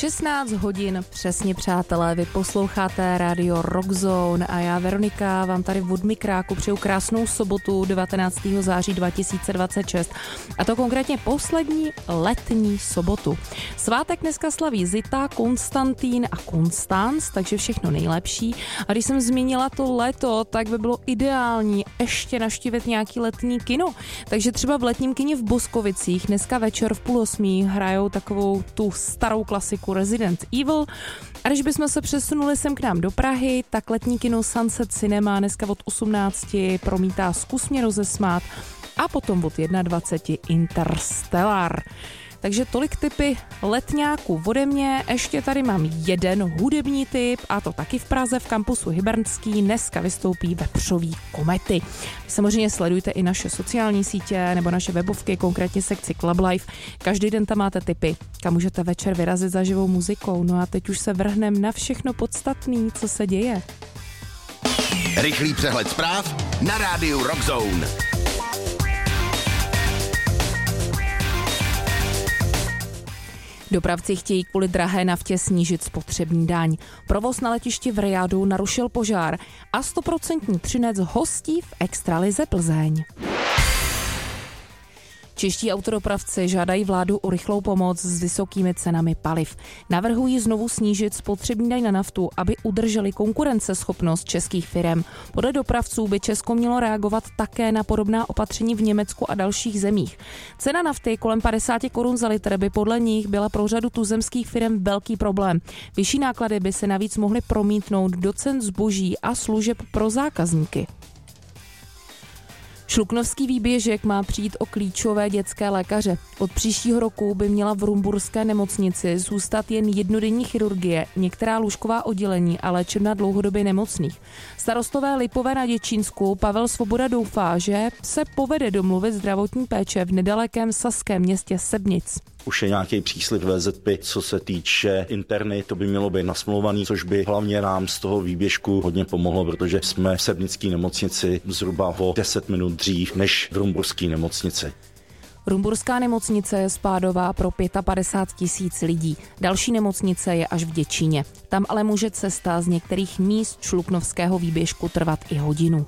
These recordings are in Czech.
16 hodin přesně, přátelé, vy posloucháte rádio Rockzone a já, Veronika, vám tady od mikráku přeju krásnou sobotu 19. září 2026 a to konkrétně poslední letní sobotu. Svátek dneska slaví Zita, Konstantín a Konstanc, takže všechno nejlepší. A když jsem zmínila to léto, tak by bylo ideální ještě navštívit nějaký letní kino. Takže třeba v letním kině v Boskovicích dneska večer v 7:30 hrajou takovou tu starou klasiku Resident Evil. A když bychom se přesunuli sem k nám do Prahy, tak letní kino Sunset Cinema dneska od 18 promítá Zkus mě rozesmát a potom od 21 Interstellar. Takže tolik tipy letňáků ode mě. Ještě tady mám jeden hudební tip a to taky v Praze v kampusu Hybernský. Dneska vystoupí Vepřový komety. Samozřejmě sledujte i naše sociální sítě nebo naše webovky, konkrétně sekci Club Life. Každý den tam máte tipy, kam můžete večer vyrazit za živou muzikou. No a teď už se vrhneme na všechno podstatné, co se děje. Rychlý přehled zpráv na rádiu Rockzone. Dopravci chtějí kvůli drahé naftě snížit spotřební daň. Provoz na letišti v Riadu narušil požár a 100% Třinec hostí v extralize Plzeň. Čeští autodopravci žádají vládu o rychlou pomoc s vysokými cenami paliv. Navrhují znovu snížit spotřební daň na naftu, aby udrželi konkurenceschopnost českých firem. Podle dopravců by Česko mělo reagovat také na podobná opatření v Německu a dalších zemích. Cena nafty kolem 50 korun za litr by podle nich byla pro řadu tuzemských firem velký problém. Vyšší náklady by se navíc mohly promítnout do cen zboží a služeb pro zákazníky. Šluknovský výběžek má přijít o klíčové dětské lékaře. Od příštího roku by měla v Rumburské nemocnici zůstat jen jednodenní chirurgie, některá lůžková oddělení a léčebna dlouhodobě nemocných. Starostové Lipové na Děčínsku Pavel Svoboda doufá, že se povede domluvit zdravotní péče v nedalekém saském městě Sebnic. Už je nějaký příslib VZP, co se týče interny, to by mělo být nasmlouvaný, což by hlavně nám z toho výběžku hodně pomohlo, protože jsme v Sebnické nemocnici zhruba o 10 minut dřív než v Rumburské nemocnici. Rumburská nemocnice je spádová pro 55 000 lidí. Další nemocnice je až v Děčíně. Tam ale může cesta z některých míst šluknovského výběžku trvat i hodinu.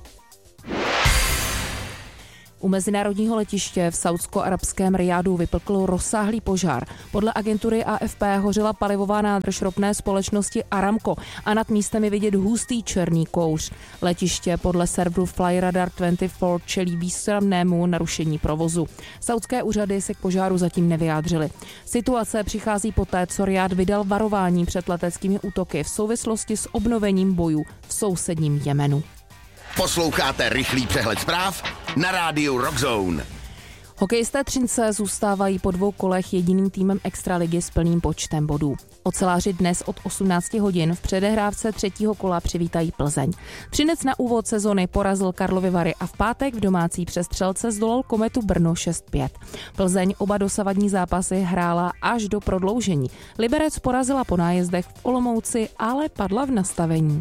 U mezinárodního letiště v saúdsko-arabském Riádu vypukl rozsáhlý požár. Podle agentury AFP hořela palivová nádrž ropné společnosti Aramco a nad místem je vidět hustý černý kouř. Letiště podle serveru Flyradar 24 čelí významnému narušení provozu. Saúdské úřady se k požáru zatím nevyjádřily. Situace přichází poté, co Riád vydal varování před leteckými útoky v souvislosti s obnovením bojů v sousedním Jemenu. Posloucháte rychlý přehled zpráv na rádiu Rockzone. Hokejisté Třince zůstávají po 2 kolech jediným týmem extraligy s plným počtem bodů. Oceláři dnes od 18 hodin v předehrávce 3. kola přivítají Plzeň. Třinec na úvod sezony porazil Karlovy Vary a v pátek v domácí přestřelce zdolal Kometu Brno 6-5. Plzeň oba dosavadní zápasy hrála až do prodloužení. Liberec porazila po nájezdech v Olomouci, ale padla v nastavení.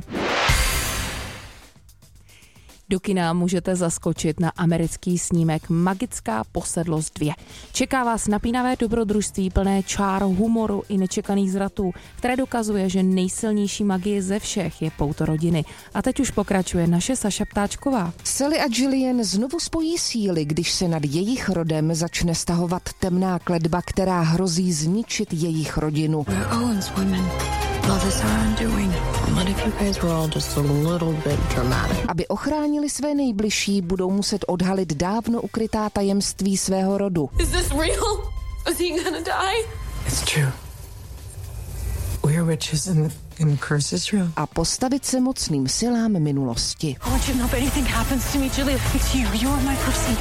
Do kina můžete zaskočit na americký snímek Magická posedlost 2. Čeká vás napínavé dobrodružství plné čár, humoru i nečekaných zvratů, které dokazuje, že nejsilnější magie ze všech je pouto rodiny. A teď už pokračuje naše Saša Ptáčková. Sally a Gillian znovu spojí síly, když se nad jejich rodem začne stahovat temná kletba, která hrozí zničit jejich rodinu. Aby ochránili své nejbližší, budou muset odhalit dávno ukrytá tajemství svého rodu. Is this real? Is he gonna die? It's true. We are witches and the curse is real. A postavit se mocným silám minulosti. I want you to know if anything happens to me, Julia, it's you. You are my person.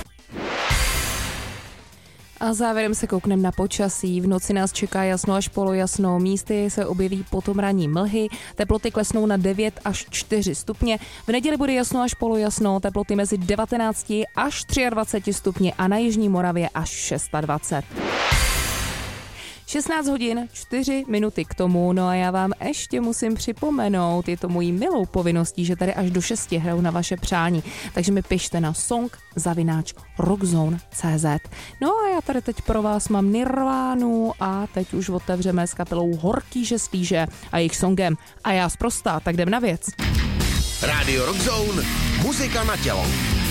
A závěrem se koukneme na počasí. V noci nás čeká jasno až polojasno. Místy se objeví potom ranní mlhy. Teploty klesnou na 9 až 4 stupně. V neděli bude jasno až polojasno. Teploty mezi 19 až 23 stupně a na jižní Moravě až 26. 16 hodin 4 minuty k tomu, no a já vám ještě musím připomenout, je to mojí milou povinností, že tady až do 6 hraju na vaše přání, takže mi pište na song@rockzone.cz. No a já tady teď pro vás mám Nirvánu a teď už otevřeme s kapelou Horký že slíže a jejich songem A já zprostá, tak jdem na věc. Radio Rockzone, muzika na tělo.